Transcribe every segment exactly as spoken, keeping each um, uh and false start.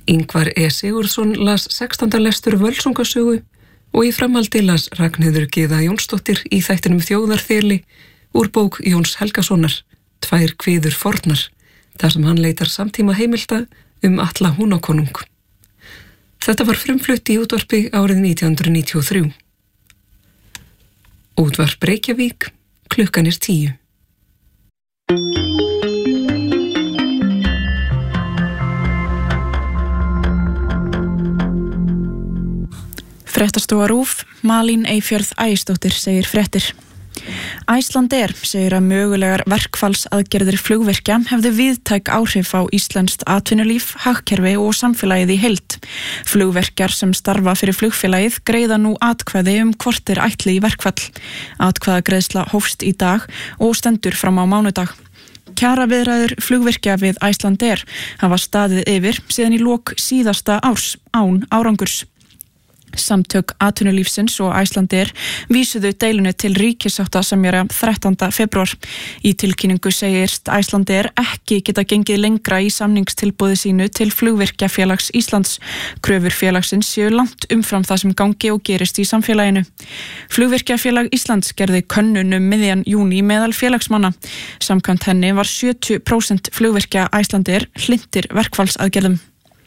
Ingvar E. Sigurðsson las sextánda lestur Völsungasögu og í framhaldi las Ragnheiður Gyða Jónsdóttir í þættinum Þjóðarþeli úr bók Jóns Helgasonar, Tvær kviður fornar, þar sem hann leitar samtíma heimilda um Atla Húnakonung. Þetta var frumflutt í útvarpi árið nítján hundruð níutíu og þrjú. Útvarp Reykjavík, klukkan er tíu. Fréttastofa RÚV, Malín Eyfjörð Ægisdóttir segir fréttir. Icelandair segir að mögulegar verkfallsaðgerðir flugvirkja hefðu víðtæk áhrif á íslenskt atvinnulíf, hagkerfi og samfélagið í heild. Flugvirkjar sem starfa fyrir flugfélagið greiða nú atkvæði um hvort þeir ætli í verkfall. Atkvæðagreiðsla hófst í dag og stendur fram á mánudag. Kjaraviðræður flugvirkja við Icelandair hafa staðið yfir síðan í lok síðasta árs án árangurs. Samtök atvinnulífsins og Icelandair vísuðu deilunni til ríkissáttasemjara þrettánda febrúar. Í tilkynningu segist Icelandair ekki geta gengið lengra í samningstilboði sínu til flugvirkjafélags Íslands. Kröfur félagsins séu langt umfram það sem gangi og gerist í samfélaginu. Flugvirkjafélag Íslands gerði könnun um miðjan júní meðal félagsmanna. Samkvæmt henni var sjötíu prósent flugvirkja Icelandair hlynntir verkfallsaðgerðum.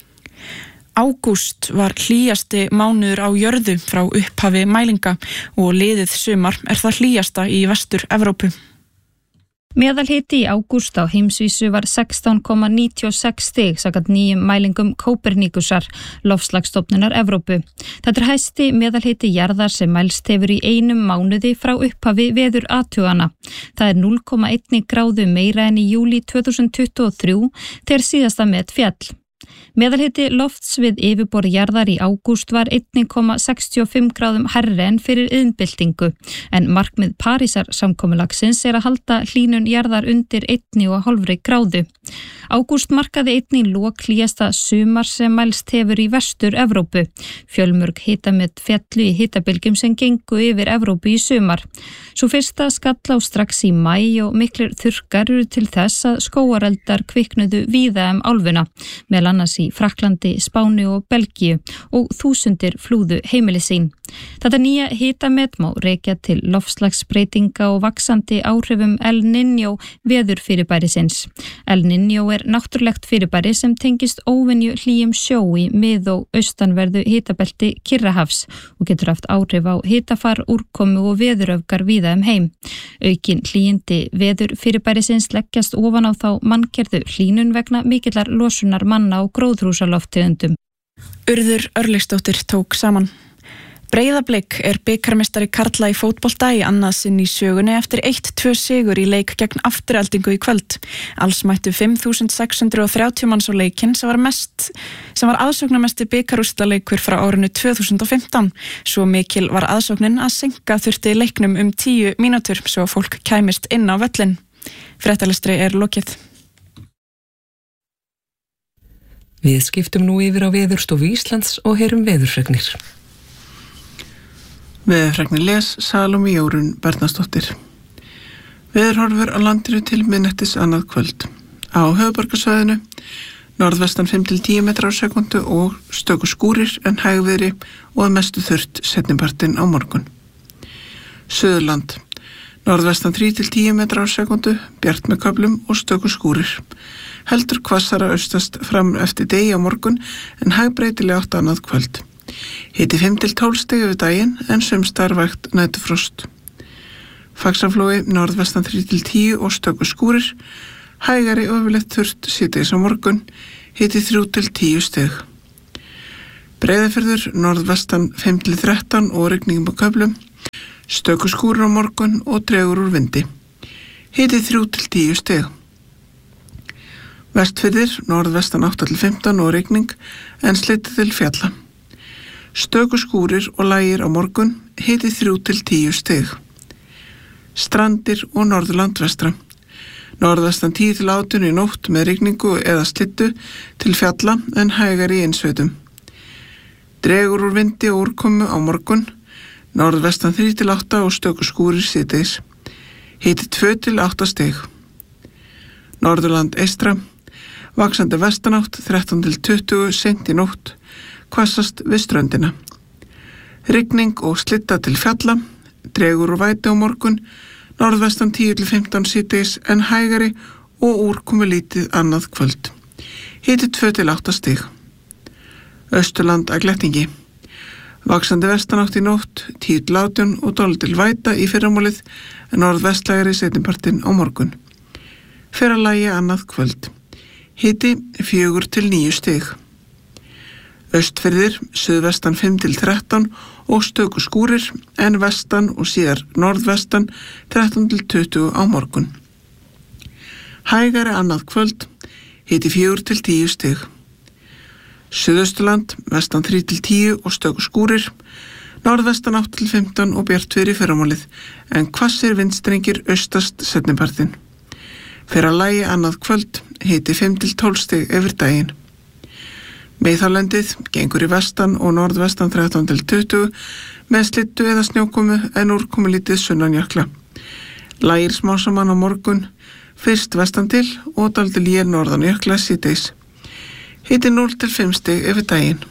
Ágúst var hlýjasti mánuður á jörðu frá upphafi mælinga og liðið sumar er það hlýjasta í Vestur-Evrópu. Meðalhiti í ágúst á heimsvísu var sextán komma níutíu og sex stig samkvæmt nýjum mælingum Kóperníkusar, loftslagsstofnunar Evrópu. Þetta er hæsti meðalhiti jarðar sem mælst hefur í einum mánuði frá upphafi veðurathugana. Það er núll komma einn gráðu meira en í júlí tvö þúsund tuttugu og þrjú þegar síðasta met féll. Meðalhiti lofts við yfirborð jarðar í ágúst var einn komma sextíu og fimm gráðum hærri en fyrir iðnbyltingu, en markmið Parísar samkomulagsins er að halda hlýnun jarðar undir einn og hálfri gráðu. Ágúst markaði einnig lok hlýjasta sumar sem mælst hefur í Vestur-Evrópu. Fjölmörg hitamet fjallu í hitabylgjum sem gengu yfir Evrópu í sumar. Svo fyrsta skall á strax í maí og miklir þurrkar eru til þess að skógareldar kviknuðu víða um álfuna, meðal annars í Frakklandi, Spáni og Belgíu og þúsundir flúðu heimili sín. Þetta nýja hitamet má rekja til loftslagsbreytinga og vaxandi áhrifum El Niño veðurfyrirbærisins. El Niño er náttúrulegt fyrirbæri sem tengist óvenju hlýjum sjó í mið- og austanverðu hitabelti Kyrrahafs og getur haft áhrif á hitafar, úrkomu og veðuröfgar víða um heim. Aukin hlýjindi veðurfyrirbærisins leggjast ofan á þá manngerðu hlýnun vegna mikillar losunar manna og gróðurhúsalofttegundum. Urður Örlygsdóttir tók saman. Breiðablik er bikarmeistari karla í fótbolta í annað sinn í sögunni eftir eitt tvö sigur í leik gegn Aftureldingu í kvöld. Alls mættu fimm þúsund sex hundruð og þrjátíu manns á leikinn sem var mest sem var aðsóknarmesti bikarúrslitaleikur frá árinu tvö þúsund og fimmtán. Svo mikil var aðsóknin að seinka þurfti leiknum um tíu mínútur svo fólk kæmist inn á völlinn. Fréttalestri er lokið. Við skiptum nú yfir á Veðurstofu Íslands og heyrum veðurfregnir. Veðurfregnir les Salóme Jórunn Bernharðsdóttir. Veðurhorfur á landinu til miðnættis annað kvöld. Á höfuðborgarsvæðinu norðvestan fimm til tíu metrar á sekúndu og stöku skúrir en hægviðri og að mestu þurrt seinnipartinn á morgun. Suðurland norðvestan þrír til tíu metrar á sekúndu, bjart með köflum og stöku skúrir. Heldur hvassara austast fram eftir degi á morgun en hægbreytilega átt annað kvöld. Hiti fimm til tólf stig yfir daginn en sumstaðar vægt næturfrost. Faxaflói norðvestan þrír til tíu og stöku skúrir, hægari og yfirleitt þurrt síðdegis á morgun, hiti þrjú til tíu stig. Breiðafjörður norðvestan fimm til þrettán og rigningum á köflum, stöku skúrir á morgun og dregur úr vindi. Hiti þrjú til tíu stig. Vestfirðir norðvestan átta til fimmtán og rigning en slitið til fjalla. Stöku skúrir og lægir á morgun, hiti þrjú til tíu stig. Strandir og Norðurland vestra. Norðvestan tíu til átján í nótt með rigningu eða slittu til fjalla en hægar í innsveitum. Dregur úr vindi og úrkomu á morgun, norðvestan þrír til átta og stöku skúrir síðdegis. Hiti tvö til átta stig. Norðurland eystra. Vaxandi vestanátt þrettán til tuttugu seint í nótt, hvassast við ströndina. Rigning og slitta til fjalla, dregur og væti á morgun, norðvestan tíu til fimmtán síðdegis en hægari og úrkomu lítið annað kvöld. Hiti tvö til átta stig. Austurland að glettingi. Vaxandi vestanátt í nótt, tíu til átján og dálítil væta í fyrramálið en norðvestlægari seinnipartinn á morgun. Fer að lægja annað kvöld. Hiti fjögur til níu stig. Austfirðir, suðvestan fimm til þrettán og stöku skúrir en vestan og síðar norðvestan þrettán til tuttugu á morgun. Hægari annað kvöld, hiti fjögur til tíu stig. Suðausturland, vestan þrjú til tíu og stöku skúrir, norðvestan átta til fimmtán og bjartviðri fyrramálið, en hvassir vindstrengir austast seinnipartinn. Fer að lægja annað kvöld, hiti fimm til tólf stig yfir daginn. Miðhálendið gengur í vestan og norðvestan þrettán til tuttugu með slittu eða snjókomu en úrkomu lítið sunnanjökla. Lægir smásaman á morgun, fyrst vestan til og dálítil él norðan jökla síðdegis. Hiti núll til fimm stig yfir daginn.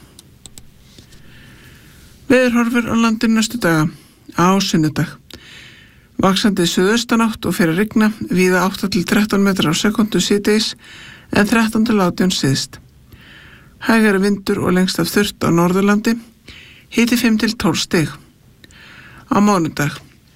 Veðurhorfur á landinu næstu daga. Á sunnudag. Vaxandi suðaustanátt og fer að rigna, víða átta til þrettán metrar á sekúndu síðdegis en þrettán til átján syðst. Hægari vindur og lengst af þurrt á Norðurlandi. Hiti fimm til tólf stig. Á mánudag.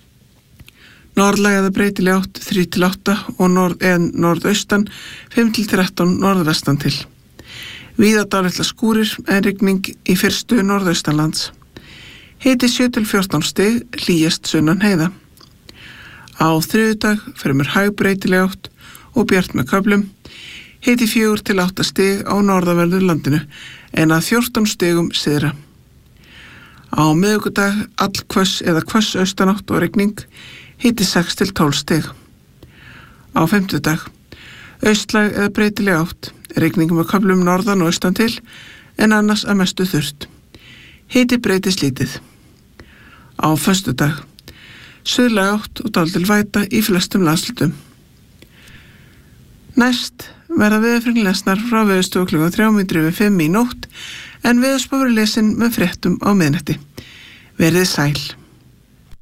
Norðlæg eða breytileg átt þrjú til átta og norð en norðaustan fimm til þrettán norðvestan til. Víða dálitla skúrir en rigning í fyrstu norðaustanlands. Hiti sjö til fjórtán stig, hlýjast sunnan heiða. Á þriðjudag fremur hæg breytileg átt og bjart með köflum. Hiti fjögur til átta stig á norðaverðu landinu en að fjórtán stigum syðra. Á miðvikudag allhvöss eða hvöss austanátt og rigning. Hiti sex til tólf stig. Á fimmtudag austlæg eða breytileg átt, rigning með köflum norðan og austan til en annars að mestu þurrt. Hiti breytist lítið. Á föstudag suðlæg átt og dálítil væta í flestum landshlutum. Næst verða veðurfregnir lesnar frá Veðurstofu klukkan þrjú mínútur yfir fimm í nótt en veðurspá verður lesin með fréttum á miðnætti. Verið sæl.